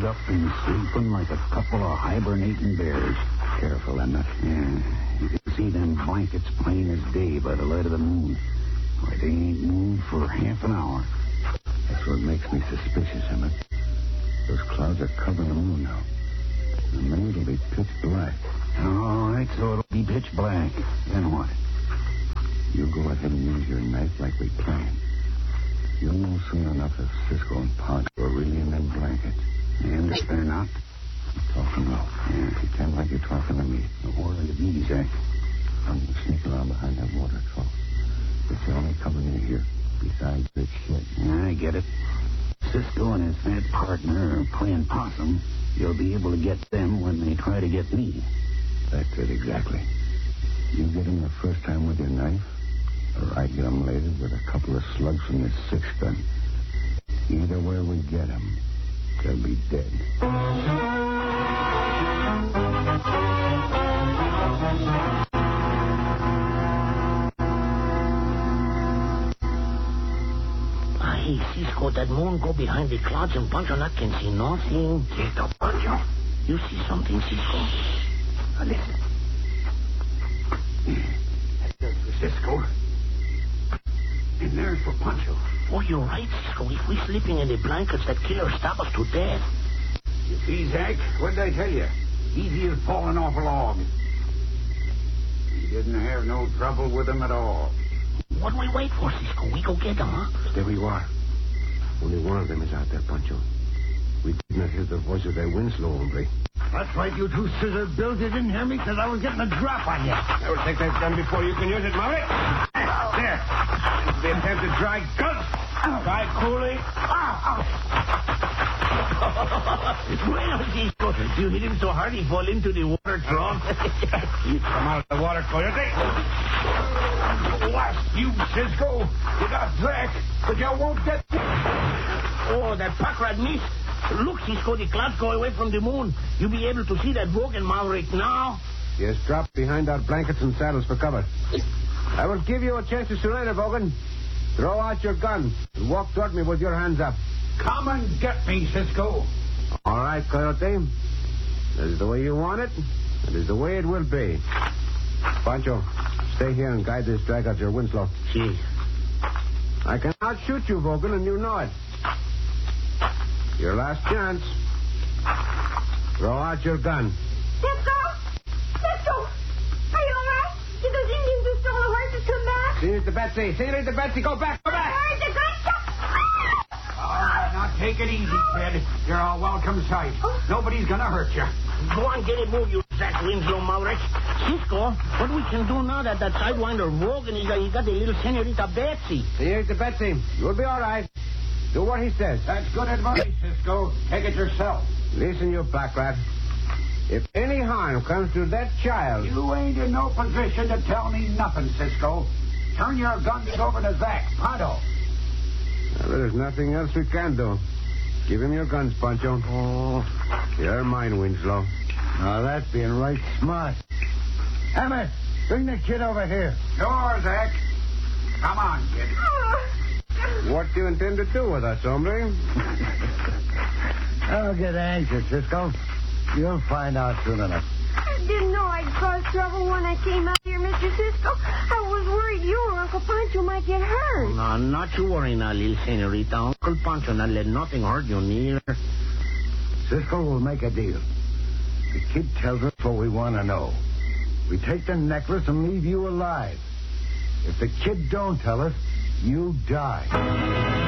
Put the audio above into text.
up and sleeping like a couple of hibernating bears. Careful, Emmett. Yeah, you can see them blankets plain as day by the light of the moon. Why, they ain't moved for half an hour. That's what makes me suspicious, Emmett. Those clouds are covering the moon now. In a minute it'll be pitch black. All right, so it'll be pitch black. Then what? You go ahead and use your knife like we planned. You'll know soon enough if Cisco and Poncho are really in them blankets. And if they're not? Talking low. Yeah. Pretend like you're talking to me. Where are you be, Zach? I'm going to sneak around behind that water trough. It's the only cover near here, besides this shed. Yeah, I get it. Cisco and his fat partner are playing possum. You'll be able to get them when they try to get me. That's it, exactly. You get him the first time with your knife, or I get him later with a couple of slugs from this 6-gun. Either way we get him, they'll be dead. Hey, Cisco, that moon go behind the clouds and Pancho not can see nothing. Cisco, Pancho. You see something, Cisco? Now listen. There's for Cisco. And there's for Pancho. Oh, you're right, Cisco. If we're sleeping in the blankets, that killer stab us to death. You see, Zach? What did I tell you? Easy as falling off a log. He didn't have no trouble with him at all. What do we wait for, Cisco? We go get them, huh? Stay where you are. Only one of them is out there, Pancho. We did not hear the voice of that Winslow, hombre. That's right, you two scissor bills. You didn't hear me because I was getting a drop on you. I will take that gun before you can use it, Murray. There. The attempt to dry gun. Try coolly. Well, Cisco, you hit him so hard he fall into the water trough. You come out of the water, Coyote. Blast you, Cisco. You got Zach, but you won't get... Oh, that packrat missed. Look, Cisco, the clouds go away from the moon. You'll be able to see that Vogan Maverick now. Yes, drop behind our blankets and saddles for cover. I will give you a chance to surrender, Vogan. Throw out your gun and walk toward me with your hands up. Come and get me, Cisco. All right, Coyote. That is the way you want it. That is the way it will be. Pancho, stay here and guide this drag out your Winslow. See. I can outshoot you, Vogan, and you know it. Your last chance. Throw out your gun. Cisco! Cisco! Are you all right? Did those Indians who stole the horses come back? Senorita Betsy! Senorita Betsy, go back! Go back! Where's the gun? All right, now take it easy, kid. You're all welcome sight. Nobody's gonna hurt you. Go on, get a move, you Zach Winslow Maverick. Cisco, what we can do now that sidewinder Vogan, he got the little Senorita Betsy. Senorita Betsy, you'll be all right. Do what he says. That's good advice, Cisco. Take it yourself. Listen, you black rat. If any harm comes to that child... You ain't in no position to tell me nothing, Cisco. Turn your guns over to Zach. Pronto. Well, there's nothing else we can do. Give him your guns, Pancho. Oh. You're mine, Winslow. Now, that's being right smart. Emmett, bring the kid over here. Sure, Zach. Come on, kid. What do you intend to do with us, hombre? Don't get anxious, Cisco. You'll find out soon enough. I didn't know I'd cause trouble when I came out here, Mr. Cisco. I was worried you or Uncle Pancho might get hurt. No, not you worry now, little Senorita. Uncle Pancho not let nothing hurt you neither. Cisco will make a deal. The kid tells us what we want to know. We take the necklace and leave you alive. If the kid don't tell us, you die.